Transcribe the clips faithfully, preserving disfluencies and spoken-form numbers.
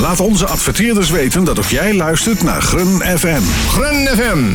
Laat onze adverteerders weten dat ook jij luistert naar Grun F M. Grun F M.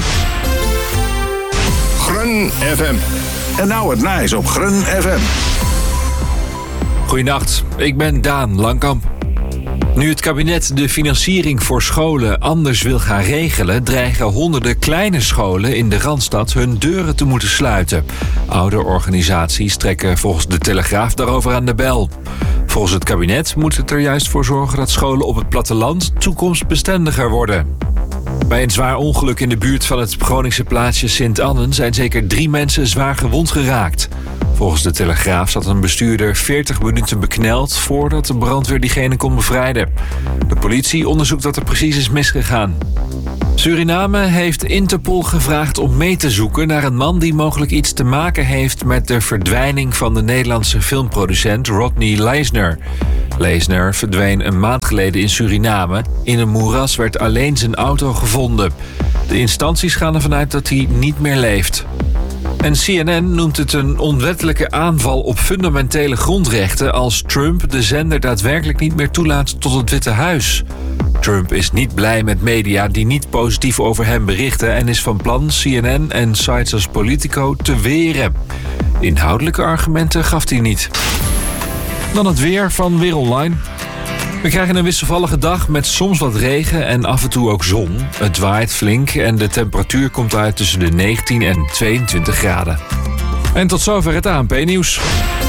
Grun F M. En nou het nijs op Grun F M. Goedenacht, ik ben Daan Langkamp. Nu het kabinet de financiering voor scholen anders wil gaan regelen, dreigen honderden kleine scholen in de Randstad hun deuren te moeten sluiten. Ouderorganisaties trekken volgens de Telegraaf daarover aan de bel. Volgens het kabinet moet het er juist voor zorgen dat scholen op het platteland toekomstbestendiger worden. Bij een zwaar ongeluk in de buurt van het Groningse plaatsje Sint-Annen zijn zeker drie mensen zwaar gewond geraakt. Volgens de Telegraaf zat een bestuurder veertig minuten bekneld voordat de brandweer diegene kon bevrijden. De politie onderzoekt wat er precies is misgegaan. Suriname heeft Interpol gevraagd om mee te zoeken naar een man die mogelijk iets te maken heeft met de verdwijning van de Nederlandse filmproducent Rodney Leisner. Leisner verdween een maand geleden in Suriname. In een moeras werd alleen zijn auto gevonden. De instanties gaan ervan uit dat hij niet meer leeft. En C N N noemt het een onwettelijke aanval op fundamentele grondrechten als Trump de zender daadwerkelijk niet meer toelaat tot het Witte Huis. Trump is niet blij met media die niet positief over hem berichten en is van plan C N N en sites als Politico te weren. Inhoudelijke argumenten gaf hij niet. Dan het weer van Weer Online. We krijgen een wisselvallige dag met soms wat regen en af en toe ook zon. Het waait flink en de temperatuur komt uit tussen de negentien en tweeëntwintig graden. En tot zover het A N P-nieuws.